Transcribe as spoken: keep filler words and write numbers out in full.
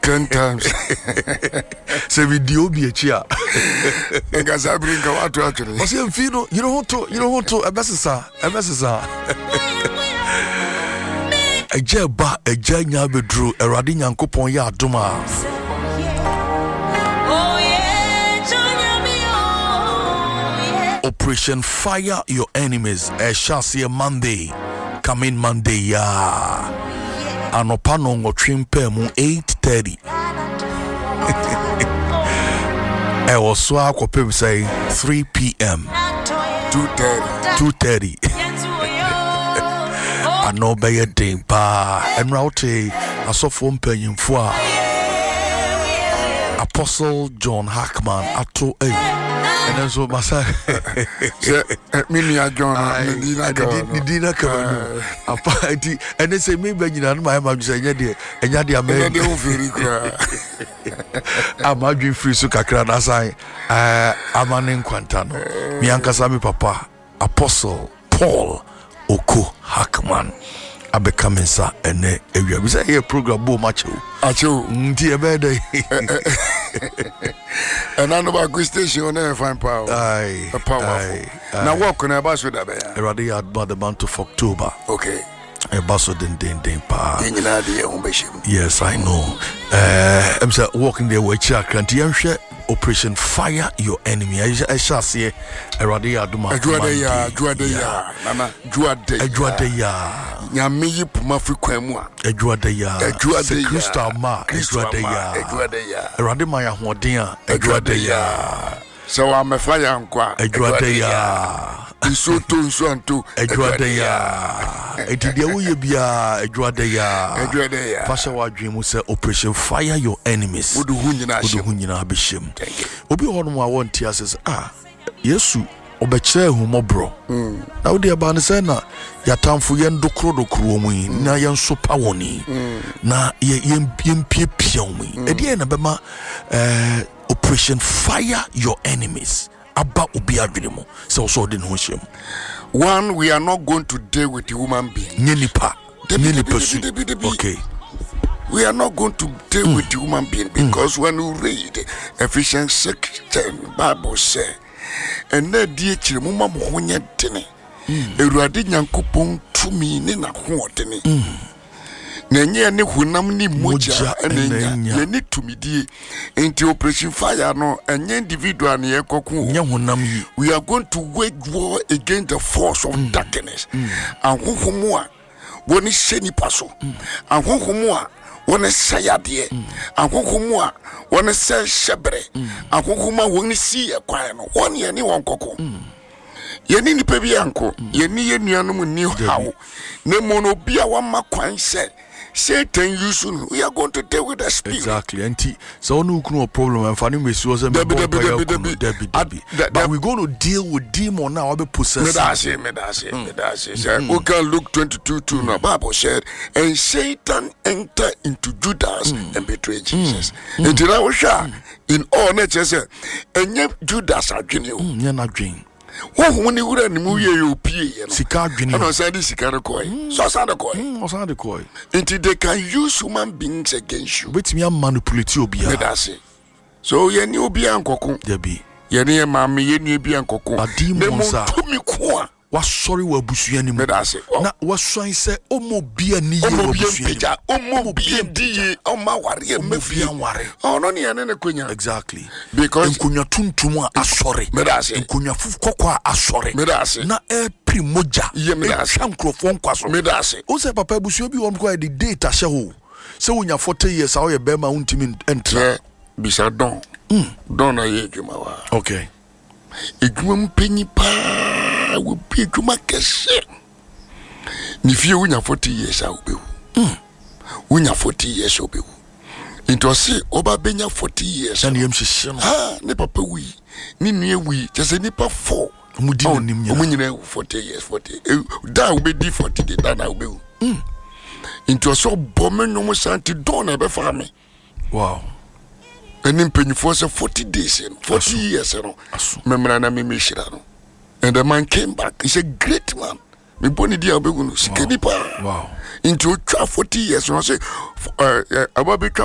ten times. Se video be a chia. Because I bring a water actually. I say, you know, you don't want to, you don't want to, a message, a message. A jeba, a janya bedru, a radin yankopon ya duma. Operation Fire Your Enemies. A shall see a Monday. Coming Monday, ya. Anopano ngo trimpe mu eight thirty. I was so aquapim say three p.m. two thirty. two thirty. I know by a day, pa. And route a soft one penny for Apostle John Hackman at two a. And then so Massa Mini John Dina come a party and they say maybe you know my mom say Yadia and Yadia made I'm arguing free so kakra nasai I'm an in Quantano Mianka Sami Papa Apostle Paul Oko Hackman I become sa ene area we say here program bo macho acho ndi e bede and I know about good station on there fine power aye powerful now walk on about so that be already had by the month of October okay e baso den den den pa nyina de ho behim yes I know uh I'm say walking there we check and you Operation Fire Your Enemy. I shall say already aduma adwade ya adwade ya nana adwade adwade ya nyame yi puma fi kwan mu a adwade ya adwade ya Crystal ma adwade ya adwade ya already my hoden a adwade ya so wa me fire nkwa adwade ya nsoto nsoanto adwade ya etide wo ye bia adwade ya adwade ya fasha wadwen mu say Operation Fire Your Enemies wodu hu nyina wodu hu nyina abeshem obi hono mu a wonti asese ah yesu obekire hu mobro na wodi aba ne say na yatamfo ye ndokro dokro mu yi na ye nso pa woni na ye yempie pia mu yi e de na bema eh Operation Fire Your Enemies aba obi adwene so so de no hiem. One, we are not going to deal with the human being. Nyenipa nyenipa su okay we are not going to deal mm. with the human being because mm. when you read Ephesians six ten Bible say and na die kire mo ma mo honya dene Ewurade Nyankopon tumi ne na ho dene na nye ne hunam ni moja enya ye ne tumidie enti Operation Fire no enye individual ne yekoku nye hunam yi we are going to wage war against the force of mm. darkness ahohomo a woni sheni paso ahohomo a woni sayade ahohomo a woni se shebre ahohomo a woni si ekwan no woni ye ne wonkoko ye ni nipa bi anko ye ni ye nuanom ni hawo na mo no bia wa makwan se Satan you soon we are going to deal with the spirit exactly anti so no no problem and funny me so but we're going to deal with demon now be possessed me that say me that say me that say we can Luke twenty-two two now Bible said and Satan entered into Judas mm. and betrayed Jesus mm. and now we shall in all nature say and Judas adwene o nya na dwen wo ho ni wura ni mu ye yo pie ye no sika adwene no say di sika no koi so say the koi mm so the koi until they can use human beings against you but me manipulate obi a that's it so ye ni obi ankoko there be ye ni ma me ye ni obi ankoko ne mo tumi ko a wa sorry wa busua ni mu that's it na wa swan say omo bia ni ye wa busua omo bia di omo ware me bia ware oh no ni ene ne konya exactly because nkonya tuntum a asori nkonya fufu kokwa asori na e primoja ye me da microphone kwaso me da se o say papa busua bi won kwa the date ahye ho se wonya forty years a wo ye be ma untimi entra bisa don mm don na ye djuma wa okay edjuma mpenyi pa we be djuma kese ni fie wonya forty years a obewu mm wonya forty years obewu into say oba benya forty years na yem hyehyem ah ne papa wi ni nue wi just ni pa four omudi nim nyina omunyina forty years forty da we be forty de da na obewu mm into so bomenyo mo santi don na be fa me wow and in penny for forty days forty years no memra na me meshira no and the man came back. He's a great man. Me boni dia obegu no sikeni pa wow into forty years no say uh, uh,